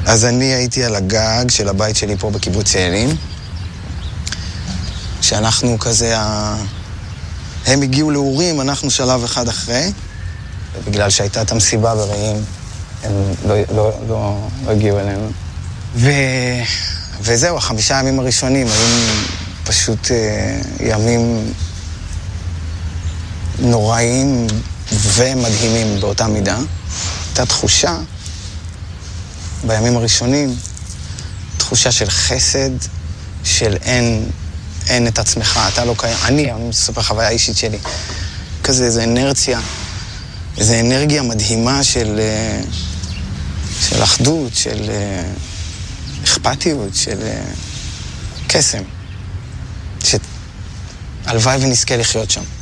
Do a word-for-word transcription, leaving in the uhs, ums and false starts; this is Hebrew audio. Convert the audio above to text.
אז אני הייתי על הגג של הבית שלי פה בקיבוץ צאלים, שאנחנו כזה, ה... הם הגיעו לאורים, אנחנו שלב אחד אחרי, ובגלל שהייתה את המסיבה ברעים, הם לא, לא, לא, לא הגיעו אלינו. ו... וזהו, החמישה הימים הראשונים היו פשוט אה, ימים נוראים ומדהימים באותה מידה. הייתה תחושה, בימים הראשונים, תחושה של חסד, של אין, אין את עצמך, אתה לא קיים. אני, אני מספר חוויה אישית שלי. כזה, איזו אנרציה, איזו אנרגיה מדהימה של, של אחדות, של אכפתיות, של קסם. שהלוואי ונזכה לחיות שם.